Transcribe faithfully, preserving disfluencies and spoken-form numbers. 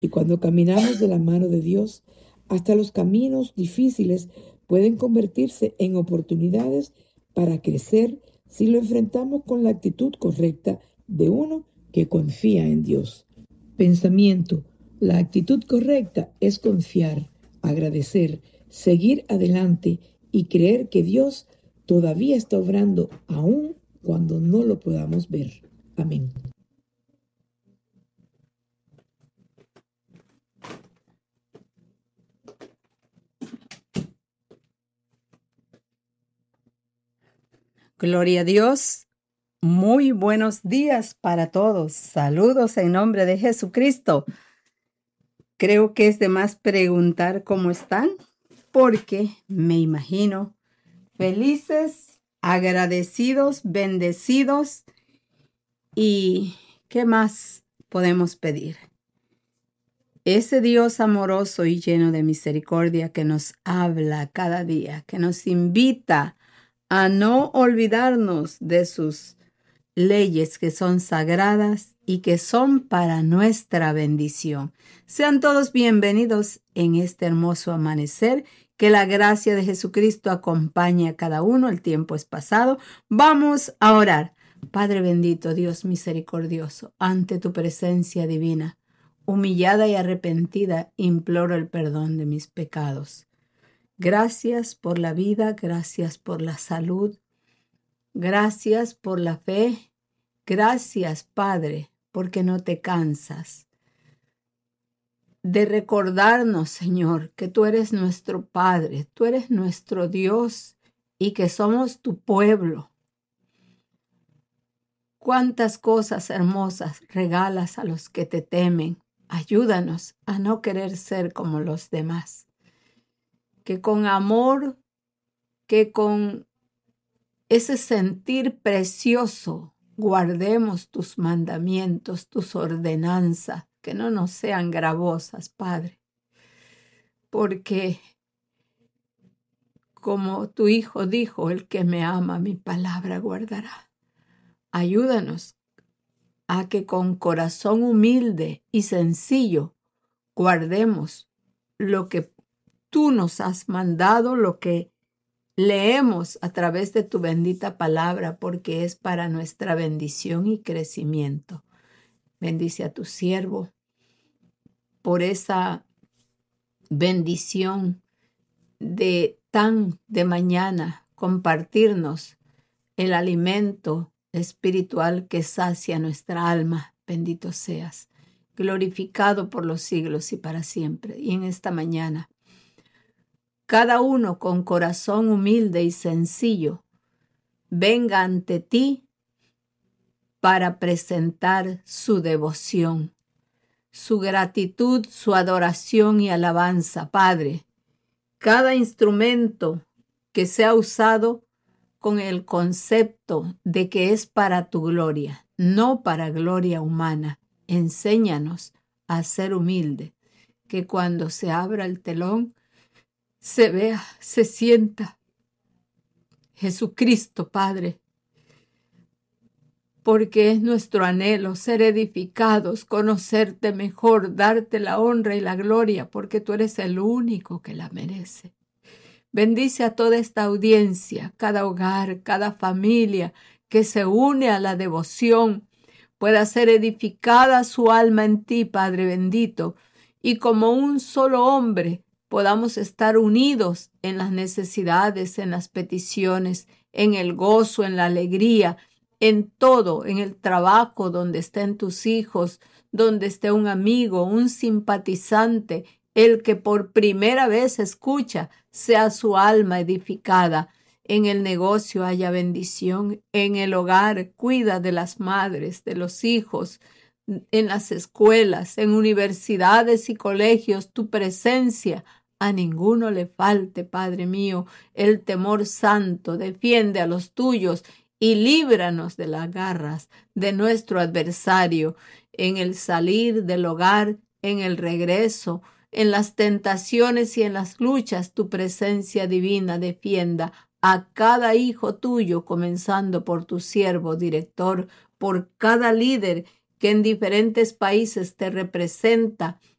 Y cuando caminamos de la mano de Dios, hasta los caminos difíciles pueden convertirse en oportunidades para crecer si lo enfrentamos con la actitud correcta de uno que confía en Dios. Pensamiento. La actitud correcta es confiar, agradecer, seguir adelante y creer que Dios todavía está obrando aún cuando no lo podamos ver. Amén. Gloria a Dios. Muy buenos días para todos. Saludos en nombre de Jesucristo. Creo que es de más preguntar cómo están, porque me imagino felices, agradecidos, bendecidos. ¿Y qué más podemos pedir? Ese Dios amoroso y lleno de misericordia que nos habla cada día, que nos invita a no olvidarnos de sus leyes que son sagradas y que son para nuestra bendición. Sean todos bienvenidos en este hermoso amanecer. Que la gracia de Jesucristo acompañe a cada uno. El tiempo es pasado. Vamos a orar. Padre bendito, Dios misericordioso, ante tu presencia divina, humillada y arrepentida, imploro el perdón de mis pecados. Gracias por la vida, gracias por la salud, gracias por la fe, gracias, Padre, porque no te cansas de recordarnos, Señor, que tú eres nuestro Padre, tú eres nuestro Dios y que somos tu pueblo. Cuántas cosas hermosas regalas a los que te temen. Ayúdanos a no querer ser como los demás. Que con amor, que con ese sentir precioso, guardemos tus mandamientos, tus ordenanzas, que no nos sean gravosas, Padre. Porque, como tu Hijo dijo, el que me ama, mi palabra guardará. Ayúdanos a que con corazón humilde y sencillo guardemos lo que tú nos has mandado, lo que leemos a través de tu bendita palabra, porque es para nuestra bendición y crecimiento. Bendice a tu siervo por esa bendición de tan de mañana compartirnos el alimento espiritual que sacia nuestra alma. Bendito seas, glorificado por los siglos y para siempre. Y en esta mañana, cada uno con corazón humilde y sencillo, venga ante ti para presentar su devoción, su gratitud, su adoración y alabanza. Padre, cada instrumento que sea usado con el concepto de que es para tu gloria, no para gloria humana. Enséñanos a ser humilde, que cuando se abra el telón, se vea, se sienta Jesucristo, Padre, porque es nuestro anhelo ser edificados, conocerte mejor, darte la honra y la gloria, porque tú eres el único que la merece. Bendice a toda esta audiencia, cada hogar, cada familia que se une a la devoción, pueda ser edificada su alma en ti, Padre bendito, y como un solo hombre podamos estar unidos en las necesidades, en las peticiones, en el gozo, en la alegría, en todo, en el trabajo donde estén tus hijos, donde esté un amigo, un simpatizante, el que por primera vez escucha, sea su alma edificada. En el negocio haya bendición, en el hogar cuida de las madres, de los hijos, en las escuelas, en universidades y colegios, tu presencia a ninguno le falte, Padre mío. El temor santo defiende a los tuyos y líbranos de las garras de nuestro adversario, en el salir del hogar, en el regreso, en las tentaciones y en las luchas. Tu presencia divina defienda a cada hijo tuyo, comenzando por tu siervo director, por cada líder que en diferentes países te representa